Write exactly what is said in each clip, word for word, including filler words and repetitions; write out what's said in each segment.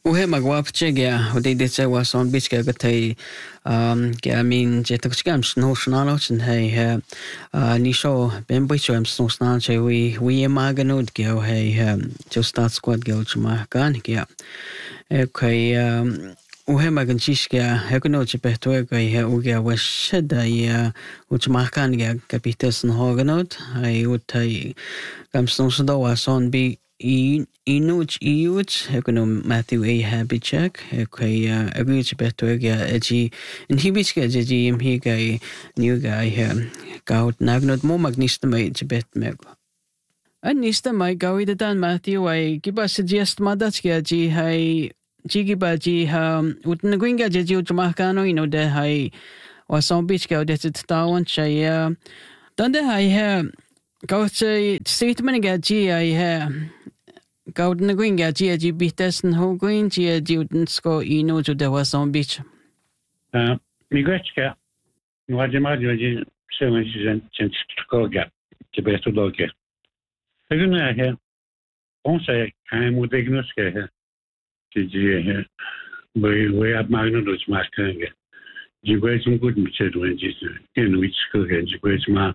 وهي magwapchega hodiditse was on bichka gatay um ge I mean jetakchgam snosnalo chen hey nisho bembicham snosnan che we we maganud ge hey just start squad ge chma kan ge okay um وهي ما كنتيش كا هكنو تبهتوا كا هي وجا وشد هي وتماركان كا كابيتس نهوغنوت هاي وتاي كم سنوسدا واسون بي إينوج إيوج هكنو ماثيو أي هابي تشيك هكاي أبيو تبهتوا كا أجي إنهيبيش كا جي يم هي كاي نيو كاي كاوت ناغنوت مو ماغنيست ماي تبهت ميغو أنيست ماي كاوي دان ماثيو أي كيبا سجيست ماداتش كا جي هاي Jigi baji ha utna gwinga jaji utmahkano ino de hai wason beach ka de tawan chaya dande hai ha kauche statement ga ji ai ha kaudna gwinga ji ji bitasen ho gwin ji ji utnsko ino to de wason beach uh migretska wajima ji seven season tentsko ga tibeto doke egna ha on sai kai mu diagnoska ha जी वही वही आप मांगने रोज मार करेंगे जी कोई तुम कुछ मिचे तो हैं जिस के नुइच को के जी कोई तुम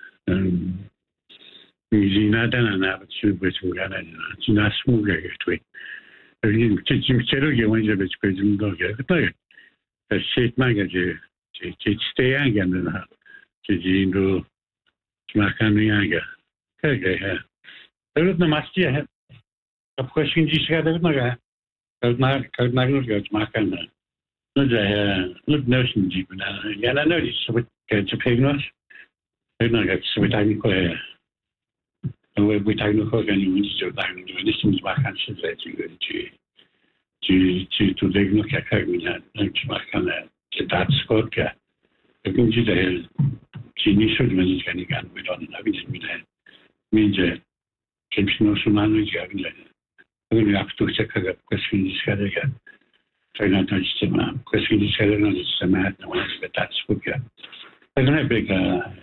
जी ना देना ना बच्चे कोई तुम क्या ना जी ना स्मूग है तो ये जी जी मिचे तो ये वही जब कोई तुम तो क्या तो ये शेट मांगे जी जी जी स्टे आएंगे ना जी जी इनको तुम करने आएंगे क्या क्या है तो उतना मस्ती है अब क्वेश्चन जी से क्या तो क्या Kalmar kalmar nur gaj makan no ja look notion ji na ya na no ji so ke chepegnos na ga so ta ni ko e we we ta no ko ga ni ni so ta ni ni sim makan se ze ji ji ji ji to de no ka ka ni na ji makan ke ta skot ka ke ji de ji ni so ni ni ka ni gan we don na bi ni na mi je ke no so na no ji ga ni Quindi ha tutto ciò che questo inizia da che poi non c'è sistema questo inizia da non sistema non è aspettato perché per non è perché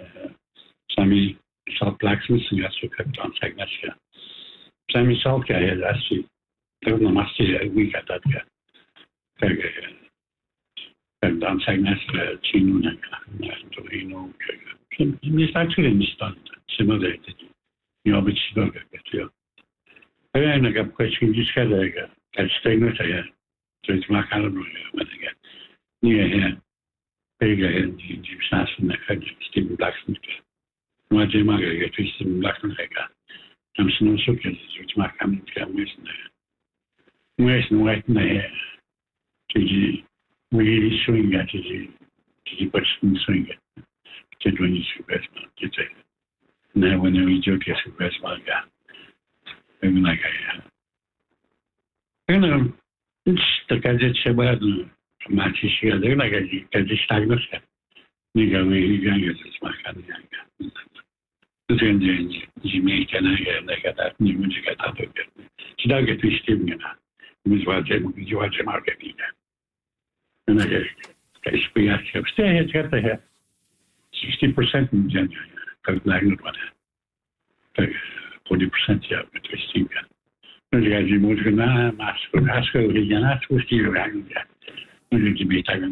sami so blacksmith ya so che non sai nasca sami so che è la si per non masti we got that che perché per non sai nasca ci non è to you know che mi sta facendo mi sta sembra che io ho deciso che io Ayun nagap question just kada ga statement ya so it's my kind of when again yeah yeah big and you snatch from the head Stephen Blacksmith my jema ga get Stephen Blacksmith ga I'm so so que it's my kind of mes mes no é na é que we swing at the the person swing que do ni super que te na when we joke que super ga Maybe like I, you know, it's the gadget about matches here. They're like a gadget stagnant. You go, you go, it's my kind of young. Then you make an idea like that, you want to get out of it. She don't get this thing, you know. It was what you watch a market. And I get a speak at you. Stay here, get the hair. sixty percent in January. Because magnet one. forty percent ja met Westinga. Dus ja, je moet gaan maar als je je naast moet je gaan. Dus je moet gaan.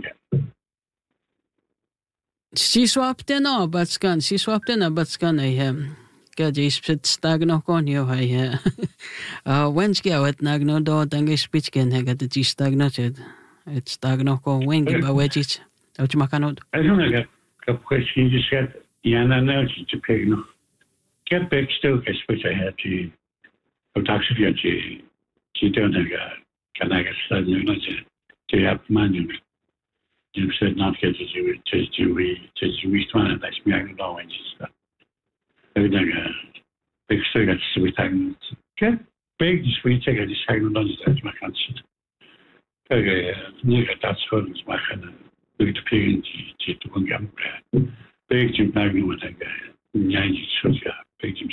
Si swapte no batskan, si swapte na batskan ay ka jispit stagno kon yo hay. Ah Wednesday at nagno do tangi speech ken ha gat ji stagno ched. Et stagno ko wengi ba wejit. Ou tu makanod. I don't know ka question you said yana no to pay no. Get back still, I suppose I had to talk to you. She don't have can I get started? To have money. You said not get to do it, to do it, to do it, and that's me. I don't know when she's done. Everything, big still got sweet time. Get big sweet, I got this hanging on that's my conscience. Okay, nigga, that's what was my hand. Look at the pig to one gum. Big Jim Magnum with that guy. Nyanyi Soja. Victims.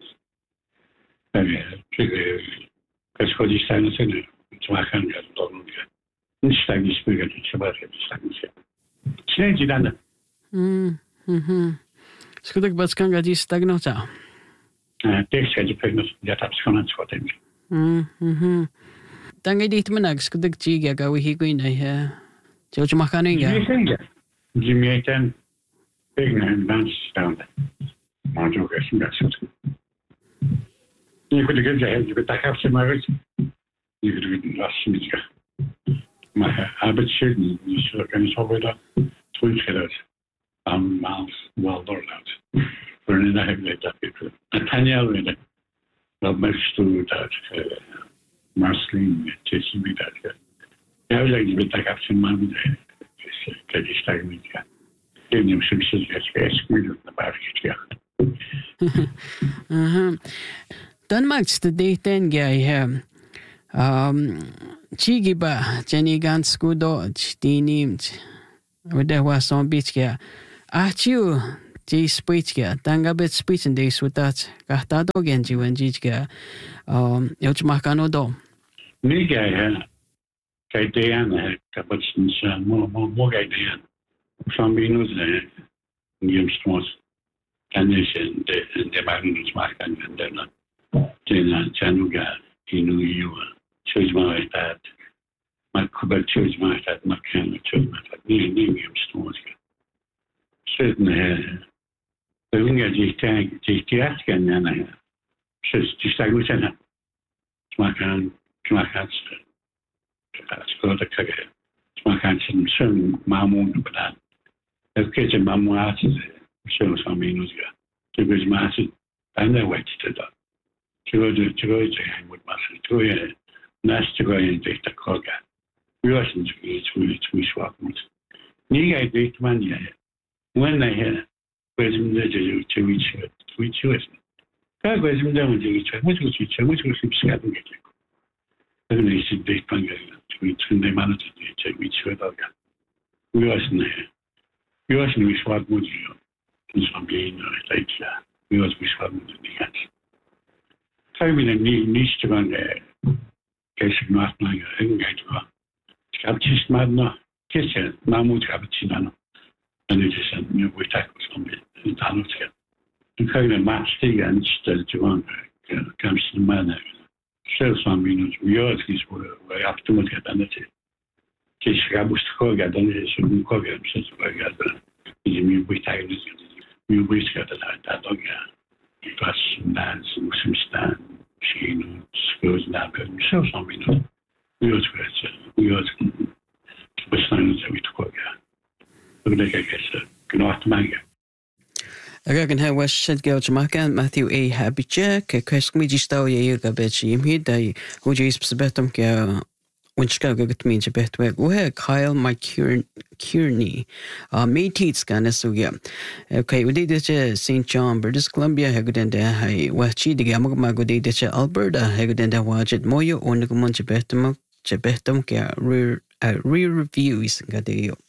Because for this time, it's my hand. This time, this spirit is about it. Change it, Anna. Hm, hm. Skutek Batskanga di stagnota. Text had you pregnant, that absconance for them. Hm, hm. Tanga dit manags kudag chiga ga we higuin ay George Makaninga. Jimmy ten big and dance down. Mojo guessing that's it. You could get your head, you could have some marriage. You could get last music. My habit shouldn't you should can solve it up. Twin killers. Um miles well door out. Burning a heavy like that people. And Tanya with it. Love my stool that Marceline chasing me that. I was like to take up some money. Get this time with you. Give him some scissors, ask me about it. Uh huh. Danmarks the day ten guy here. Um, Chigiba, Jenny Gans Skudo, Dinimt, with the was on beach here. Achu, J speech here, Tangabit speech and days with that. Gahtado Genji when Jiga, um, Yochmakano do. Niga, Kay Diana, Capacins, more, more, more guy Diana. Some Venus, William Stones, and the Magnus Mark and then Jena, Chanuga, he knew you. Chose my dad. My Quebec chose my dad, my Canada chose my dad. Near William Stones. Certainly, the Winger G Tank, G T S can then I says to stay with him. My can, my can't. That's got a career. My can't send Mamoon, but that. The kitchen mamma shows some minutes ago. To go to Massey, and they went to that. To go to to go to hang with Massey, to go Nash to go and take the coga. We wasn't to eat with we swap. Niga great man, yeah. When I hear, where's him there to each to each us? God was him down to each other. Which was each other, which was him scatting it. Then they said, they find to each when they managed to each other. We wasn't there. We wasn't we swap with you. In some being like that. We was we swap with the hands. Coming and niche to run there. Case of not knowing a engage. Captis madna, kitchen, Mammoth cappuccino. And it is a new way tackle something in Tanuska. The kind of match the and still to one comes to the man. So some minutes, we always were up to look at it. Case Gabus Koga, then it is a new Koga, since we got the new way tackle. We wish got that dog. It was some dance and some stand. She goes now, but so some minutes. We always we always was silent that we took. Look like I guess, good night, Manga. Again, how was said go to Maka, Matthew A. Happy Jack, a question me just out a bit, him here, they who just betum care. When Chicago got me to bet where we Kyle Mike Kearney, uh, May Teats can so yeah. Okay, we did it Saint John, British Columbia, Hagudenda, Hay, Wachi, the Gamma go did it Alberta, Hagudenda watch it Moyo, on the Munch Betum, Chebetum, rear reviews, got the